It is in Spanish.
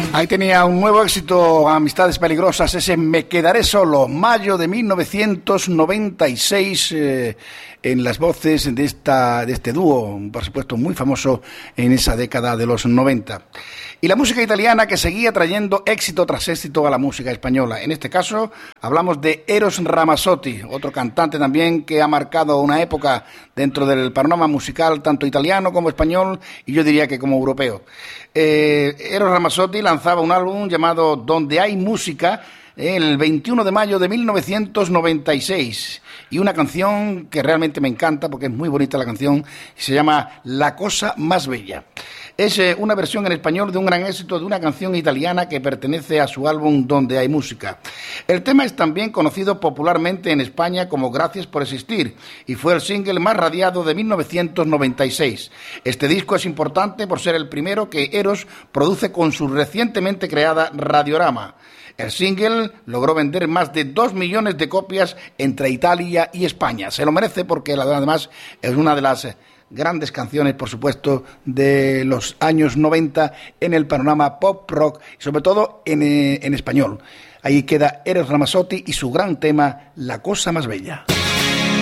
Ahí tenía un nuevo éxito, Amistades Peligrosas, ese Me Quedaré Solo, mayo de 1996, en las voces de este dúo, por supuesto muy famoso en esa década de los 90. Y la música italiana que seguía trayendo éxito tras éxito a la música española. En este caso hablamos de Eros Ramazzotti, otro cantante también que ha marcado una época dentro del panorama musical tanto italiano como español y yo diría que como europeo. Eros Ramazzotti lanzaba un álbum llamado Donde hay música el 21 de mayo de 1996 y una canción que realmente me encanta porque es muy bonita la canción, se llama La cosa más bella. Es una versión en español de un gran éxito de una canción italiana que pertenece a su álbum Donde hay música. El tema es también conocido popularmente en España como Gracias por existir y fue el single más radiado de 1996. Este disco es importante por ser el primero que Eros produce con su recientemente creada Radiorama. El single logró vender más de 2 millones de copias entre Italia y España. Se lo merece porque además es una de las grandes canciones, por supuesto, de los años 90 en el panorama pop rock, sobre todo en español. Ahí queda Eros Ramazzotti y su gran tema La cosa más bella.